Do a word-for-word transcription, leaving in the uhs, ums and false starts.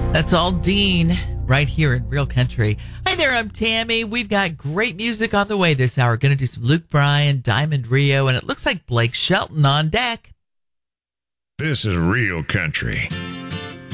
That's all Dean right here in Real Country. Hi there, I'm Tammy. We've got great music on the way this hour. Going to do some Luke Bryan, Diamond Rio, and it looks like Blake Shelton on deck. This is Real Country.